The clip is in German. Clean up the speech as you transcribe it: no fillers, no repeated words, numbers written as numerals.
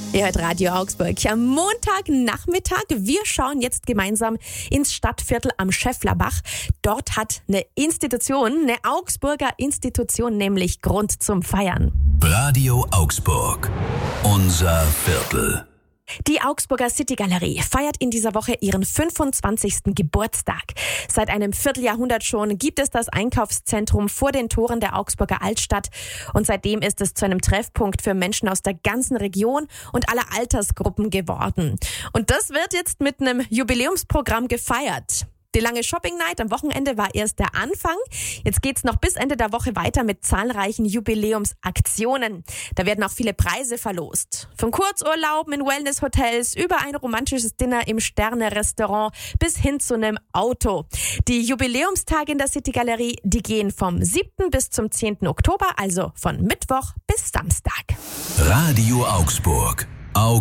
Ihr hört Radio Augsburg am Montagnachmittag. Wir schauen jetzt gemeinsam ins Stadtviertel am Schäfflerbach. Dort hat eine Augsburger Institution, nämlich Grund zum Feiern. Radio Augsburg, unser Viertel. Die Augsburger City Galerie feiert in dieser Woche ihren 25. Geburtstag. Seit einem Vierteljahrhundert schon gibt es das Einkaufszentrum vor den Toren der Augsburger Altstadt und seitdem ist es zu einem Treffpunkt für Menschen aus der ganzen Region und aller Altersgruppen geworden. Und das wird jetzt mit einem Jubiläumsprogramm gefeiert. Die lange Shopping Night am Wochenende war erst der Anfang. Jetzt geht's noch bis Ende der Woche weiter mit zahlreichen Jubiläumsaktionen. Da werden auch viele Preise verlost. Von Kurzurlauben in Wellnesshotels über ein romantisches Dinner im Sterne-Restaurant bis hin zu einem Auto. Die Jubiläumstage in der City Galerie, die gehen vom 7. bis zum 10. Oktober, also von Mittwoch bis Samstag. Radio Augsburg.